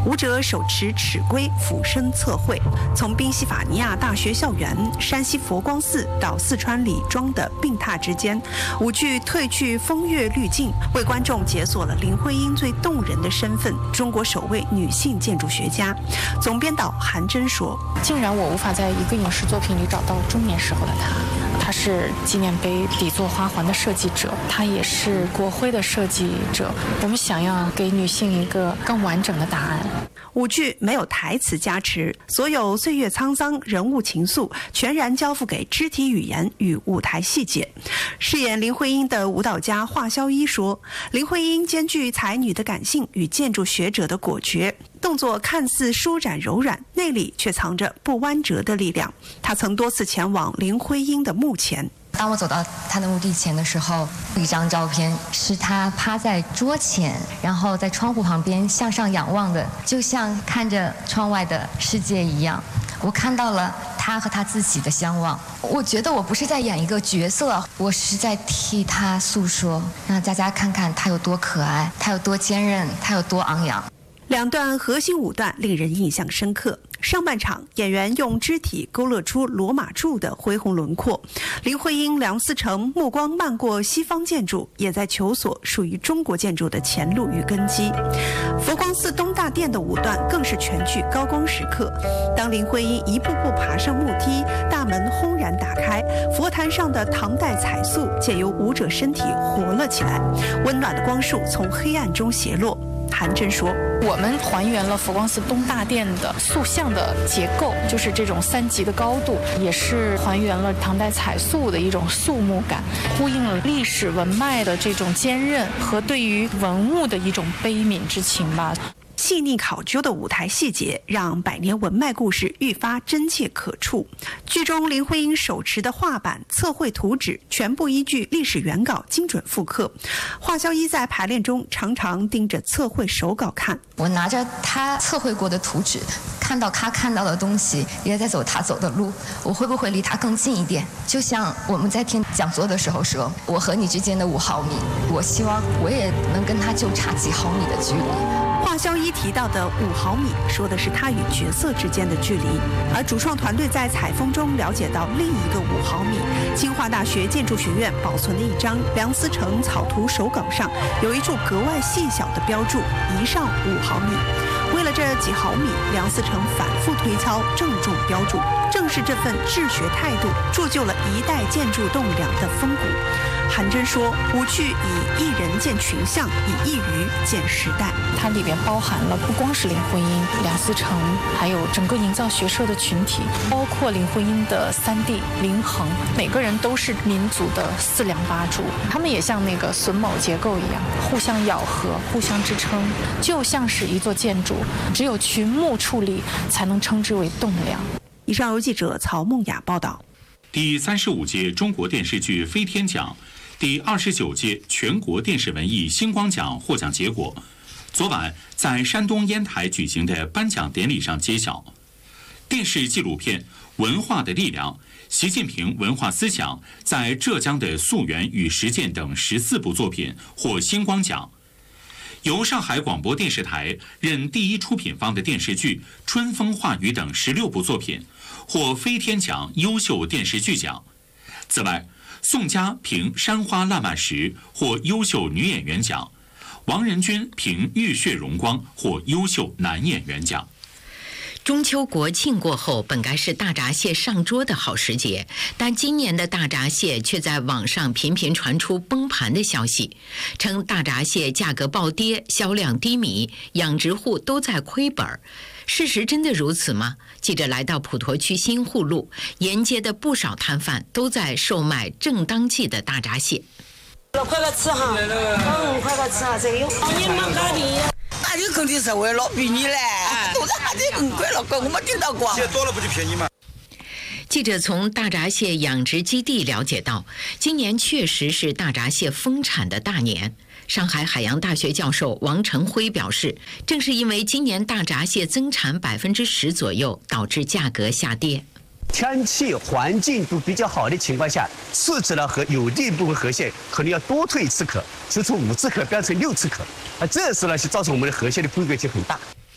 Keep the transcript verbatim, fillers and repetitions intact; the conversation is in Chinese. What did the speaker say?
舞者手持尺规俯身测绘，从宾夕法尼亚大学校园、山西佛光寺到四川李庄的病榻之间，舞剧褪去风月滤镜，为观众解锁了林徽因最动人的身份——中国首位女性建筑学家。总编导韩真说：“ 竟然我无法在一个影视作品里找到中年时候的她。她是纪念碑底座花环的设计者，她也是国徽的设计者。我们想要给女性一个更完整的答案。” 舞剧没有台词加持，所有岁月沧桑、人物情愫全然交付给肢体语言与舞台细节。饰演林徽因的舞蹈家华萧一说：“林徽因兼具才女的感性与建筑学者的果决，动作看似舒展柔软，内里却藏着不弯折的力量。”他曾多次前往林徽因的墓前。 当我走到他的墓地前的时候，一张照片是他趴在桌前，然后在窗户旁边向上仰望的，就像看着窗外的世界一样。我看到了他和他自己的相望。我觉得我不是在演一个角色，我是在替他诉说，让大家看看他有多可爱，他有多坚韧，他有多昂扬。 两段核心舞段令人印象深刻。上半场，演员用肢体勾勒出罗马柱的恢宏轮廓。林徽因、梁思成目光漫过西方建筑，也在求索属于中国建筑的前路与根基。佛光寺东大殿的舞段更是全剧高光时刻。当林徽因一步步爬上木梯，大门轰然打开，佛坛上的唐代彩塑借由舞者身体活了起来，温暖的光束从黑暗中斜落。韩真说：“ 我们还原了佛光寺东大殿的塑像的结构，就是这种三级的高度，也是还原了唐代彩塑的一种肃穆感，呼应了历史文脉的这种坚韧和对于文物的一种悲悯之情吧。” 细腻考究的舞台细节让百年文脉故事愈发真切可触。剧中林徽因手持的画板、测绘图纸全部依据历史原稿精准复刻。华萧一在排练中常常盯着测绘手稿看。 我拿着他测绘过的图纸，看到他看到的东西，也在走他走的路。我会不会离他更近一点？就像我们在听讲座的时候说，我和你之间的五毫米，我希望我也能跟他就差几毫米的距离。 华萧一提到的五毫米，说的是他与角色之间的距离，而主创团队在采风中了解到另一个五毫米。清华大学建筑学院保存的一张梁思成草图手稿上，有一处格外细小的标注，一上五毫米。为了这几毫米，梁思成反复推敲，郑重标注。正是这份治学态度，铸就了一代建筑栋梁的风骨。韩真说：“舞剧以一人见群像，以一隅见时代。” 它里边包含了不光是林徽因、梁思成，还有整个营造学社的群体，包括林徽因的三弟林衡，每个人都是民族的四梁八柱，他们也像那个榫卯结构一样，互相咬合、互相支撑，就像是一座建筑，只有群幕矗立，才能称之为栋梁。 以上由记者曹梦雅报道。 第三十五届中国电视剧飞天奖、第二十九届全国电视文艺星光奖获奖结果，昨晚在山东烟台举行的颁奖典礼上揭晓。电视纪录片《文化的力量》、习近平文化思想在浙江的溯源与实践等十四部作品获星光奖。由上海广播电视台任第一出品方的电视剧《春风化雨》等十六部作品获飞天奖优秀电视剧奖。此外，宋佳凭《山花烂漫时》获优秀女演员奖，王仁君凭《浴血荣光》获优秀男演员奖。 中秋国庆过后，本该是大闸蟹上桌的好时节，但今年的大闸蟹却在网上频频传出崩盘的消息，称大闸蟹价格暴跌，销量低迷，养殖户都在亏本。事实真的如此吗？记者来到普陀区新户路，沿街的不少摊贩都在售卖正当季的大闸蟹。 六块个吃哈，五块个吃哈，这个有。你蛮高的。 那就肯定是为了便宜嘞，都在那里很贵了，贵我们听到过。 蟹多了不就便宜吗？ 记者从大闸蟹养殖基地了解到，今年确实是大闸蟹丰产的大年。上海海洋大学教授王成辉表示，正是因为今年大闸蟹增产百分之十左右，导致价格下跌。 天气环境都比较好的情况下，刺质了和有利部分河蟹可能要多退一次壳，就从五次壳变成六次壳，啊，这时呢是造成我们的河蟹的规格就很大。